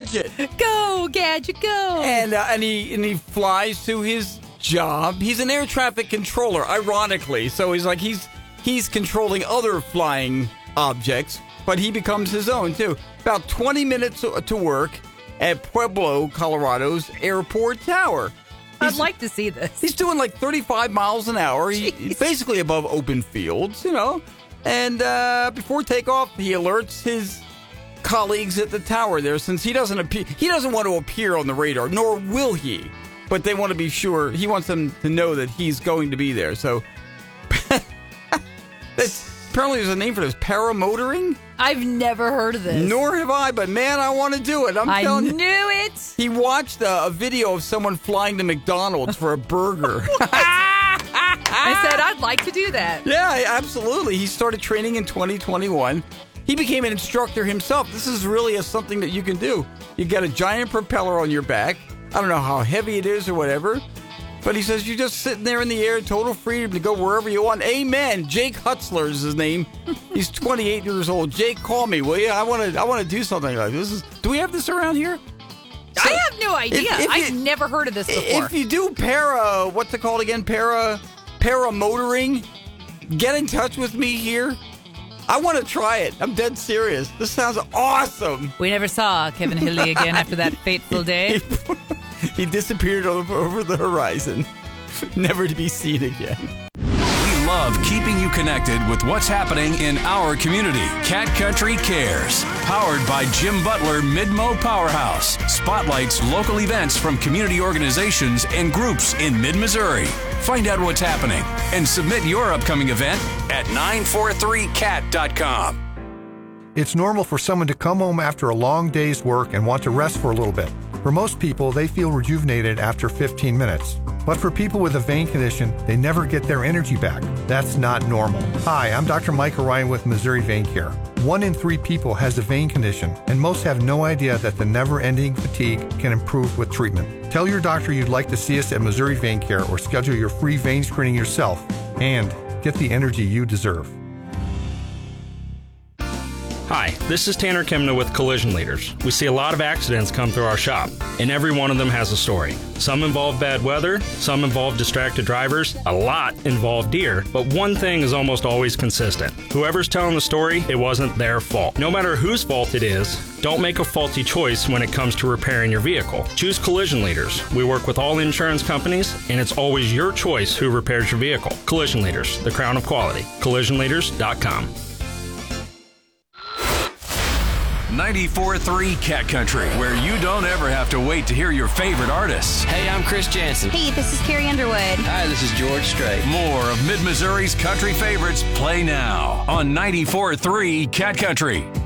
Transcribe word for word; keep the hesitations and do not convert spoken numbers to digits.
Gadget. Go, Gadget, go. And uh, and he and he flies to his job. He's an air traffic controller, ironically. So he's like he's he's controlling other flying objects, but he becomes his own too. About twenty minutes to work at Pueblo, Colorado's airport tower. I'd He's, like to see this. He's doing like thirty-five miles an hour. He, he's basically above open fields, you know. And uh, before takeoff, he alerts his colleagues at the tower there, since he doesn't appear. He doesn't want to appear on the radar, nor will he. But they want to be sure. He wants them to know that he's going to be there. So that's, apparently there's a name for this: paramotoring. I've never heard of this. Nor have I, but man, I want to do it. I'm I telling you. knew it. He watched a, a video of someone flying to McDonald's for a burger. I said I'd like to do that. Yeah, absolutely. He started training in twenty twenty-one. He became an instructor himself. This is really a, something that you can do. You get a giant propeller on your back. I don't know how heavy it is or whatever. But he says you're just sitting there in the air, total freedom to go wherever you want. Amen. Jake Hutzler is his name. He's twenty-eight years old. Jake, call me, will you? I want to I want to do something like this. Is, do we have this around here? So, I have no idea. If, if I've you, never heard of this before. If you do para, what's it called again? Para, paramotoring, get in touch with me here. I want to try it. I'm dead serious. This sounds awesome. We never saw Kevin Hilly again after that fateful day. He disappeared over, over the horizon, never to be seen again. We love keeping you connected with what's happening in our community. Cat Country Cares, powered by Jim Butler Mid-Mo Powerhouse, spotlights local events from community organizations and groups in mid-Missouri. Find out what's happening and submit your upcoming event at nine four three cat dot com. It's normal for someone to come home after a long day's work and want to rest for a little bit. For most people, they feel rejuvenated after fifteen minutes. But for people with a vein condition, they never get their energy back. That's not normal. Hi, I'm Doctor Mike Orion with Missouri Vein Care. One in three people has a vein condition, and most have no idea that the never-ending fatigue can improve with treatment. Tell your doctor you'd like to see us at Missouri Vein Care or schedule your free vein screening yourself and get the energy you deserve. Hi, this is Tanner Kimna with Collision Leaders. We see a lot of accidents come through our shop, and every one of them has a story. Some involve bad weather, some involve distracted drivers, a lot involve deer, but one thing is almost always consistent. Whoever's telling the story, it wasn't their fault. No matter whose fault it is, don't make a faulty choice when it comes to repairing your vehicle. Choose Collision Leaders. We work with all insurance companies, and it's always your choice who repairs your vehicle. Collision Leaders, the crown of quality. collision leaders dot com. ninety-four point three Cat Country, where you don't ever have to wait to hear your favorite artists. Hey, I'm Chris Jansen. Hey, this is Carrie Underwood. Hi, this is George Strait. More of Mid-Missouri's country favorites play now on ninety-four point three Cat Country.